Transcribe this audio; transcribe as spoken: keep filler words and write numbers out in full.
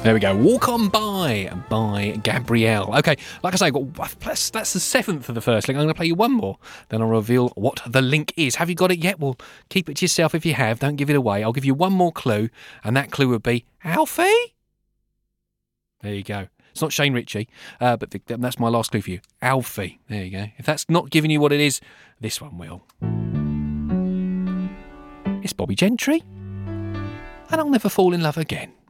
There we go. Walk On By by Gabrielle. Okay, like I say, that's, that's the seventh of the first link. I'm going to play you one more. Then I'll reveal what the link is. Have you got it yet? Well, keep it to yourself if you have. Don't give it away. I'll give you one more clue, and that clue would be Alfie. There you go. It's not Shane Ritchie, uh, but the, that's my last clue for you. Alfie. There you go. If that's not giving you what it is, this one will. It's Bobby Gentry, and I'll never fall in love again.